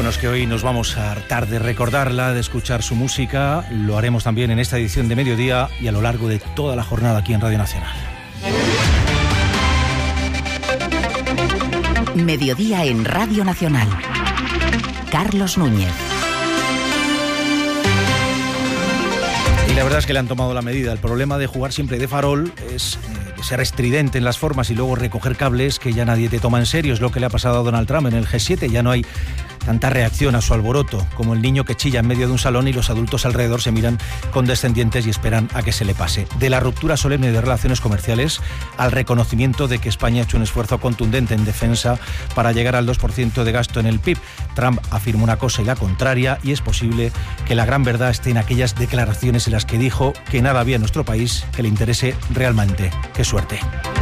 Bueno, es que hoy nos vamos a hartar de recordarla, de escuchar su música. Lo haremos también en esta edición de Mediodía y a lo largo de toda la jornada aquí en Radio Nacional. Mediodía en Radio Nacional. Carlos Núñez. Y la verdad es que le han tomado la medida. El problema de jugar siempre de farol es ser estridente en las formas y luego recoger cables que ya nadie te toma en serio. Es lo que le ha pasado a Donald Trump en el G7. Ya no hay tanta reacción a su alboroto, como el niño que chilla en medio de un salón y los adultos alrededor se miran condescendientes y esperan a que se le pase. De la ruptura solemne de relaciones comerciales al reconocimiento de que España ha hecho un esfuerzo contundente en defensa para llegar al 2% de gasto en el PIB. Trump afirma una cosa y la contraria, y es posible que la gran verdad esté en aquellas declaraciones en las que dijo que nada había en nuestro país que le interese realmente. ¡Qué suerte!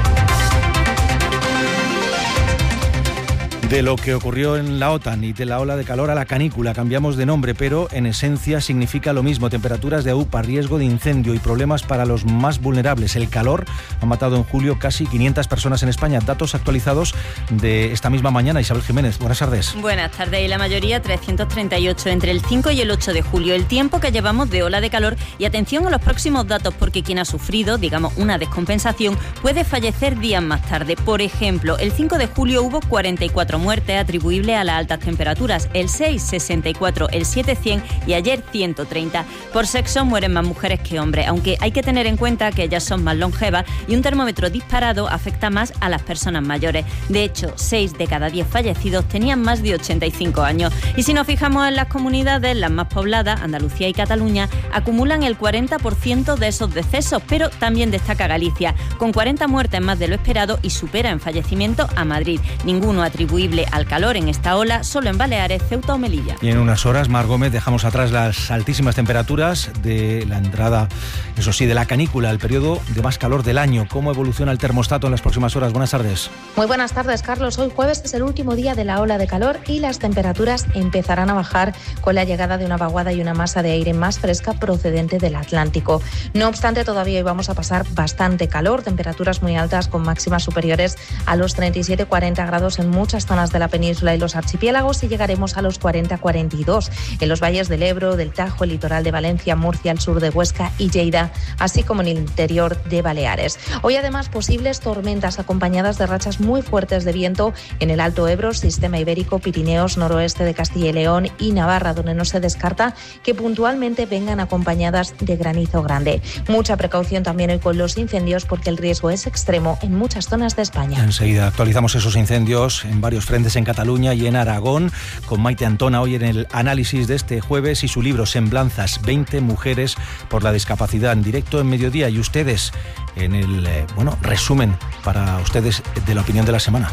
De lo que ocurrió en la OTAN y de la ola de calor a la canícula, cambiamos de nombre, pero en esencia significa lo mismo. Temperaturas de AUPA, riesgo de incendio y problemas para los más vulnerables. El calor ha matado en julio casi 500 personas en España. Datos actualizados de esta misma mañana. Isabel Jiménez, buenas tardes. Buenas tardes. Y la mayoría 338 entre el 5 y el 8 de julio. El tiempo que llevamos de ola de calor, y atención a los próximos datos, porque quien ha sufrido, digamos, una descompensación puede fallecer días más tarde. Por ejemplo, el 5 de julio hubo 44 muertes atribuibles a las altas temperaturas, el 6, 64, el 7, 100 y ayer 130. Por sexo mueren más mujeres que hombres, aunque hay que tener en cuenta que ellas son más longevas y un termómetro disparado afecta más a las personas mayores. De hecho, 6 de cada 10 fallecidos tenían más de 85 años. Y si nos fijamos en las comunidades, las más pobladas, Andalucía y Cataluña, acumulan el 40% de esos decesos, pero también destaca Galicia, con 40 muertes más de lo esperado y supera en fallecimientos a Madrid. Ninguno atribuible al calor en esta ola, solo en Baleares, Ceuta o Melilla. Y en unas horas, Mar Gómez, dejamos atrás las altísimas temperaturas de la entrada, eso sí, de la canícula, el periodo de más calor del año. ¿Cómo evoluciona el termostato en las próximas horas? Buenas tardes. Muy buenas tardes, Carlos. Hoy jueves es el último día de la ola de calor y las temperaturas empezarán a bajar con la llegada de una vaguada y una masa de aire más fresca procedente del Atlántico. No obstante, todavía hoy vamos a pasar bastante calor, temperaturas muy altas con máximas superiores a los 37-40 grados en muchas zonas de la península y los archipiélagos, y llegaremos a los 40-42 en los valles del Ebro, del Tajo, el litoral de Valencia, Murcia, el sur de Huesca y Lleida, así como en el interior de Baleares. Hoy además posibles tormentas acompañadas de rachas muy fuertes de viento en el Alto Ebro, Sistema Ibérico, Pirineos, noroeste de Castilla y León y Navarra, donde no se descarta que puntualmente vengan acompañadas de granizo grande. Mucha precaución también hoy con los incendios, porque el riesgo es extremo en muchas zonas de España. Enseguida actualizamos esos incendios en varios frentes en Cataluña y en Aragón, con Maite Antona hoy en el análisis de este jueves y su libro Semblanzas, 20 mujeres por la discapacidad, en directo en Mediodía, y ustedes en el resumen para ustedes de la opinión de la semana.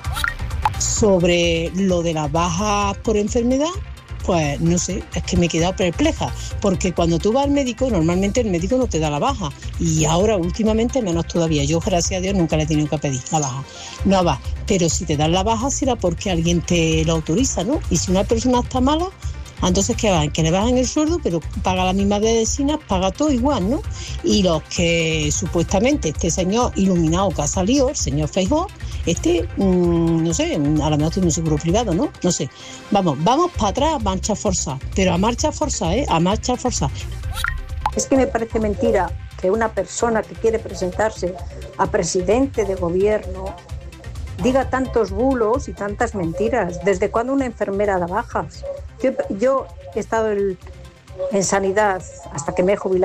Sobre lo de la baja por enfermedad, pues no sé, es que me he quedado perpleja, porque cuando tú vas al médico, normalmente el médico no te da la baja, y ahora últimamente menos todavía. Yo, gracias a Dios, nunca le he tenido que pedir la baja, no va, pero si te dan la baja será porque alguien te lo autoriza, ¿no? Y si una persona está mala, entonces ¿qué van? Que le bajan el sueldo, pero paga las mismas medicinas, paga todo igual, ¿no? Y los que supuestamente este señor iluminado que ha salido, el señor Feijóo, no sé, a lo mejor tiene un seguro privado, ¿no? No sé. Vamos para atrás a marcha forzada, pero a marcha forzada, a marcha forzada. Es que me parece mentira que una persona que quiere presentarse a presidente de gobierno diga tantos bulos y tantas mentiras. ¿Desde cuándo una enfermera da bajas? Yo he estado en sanidad hasta que me he jubilado.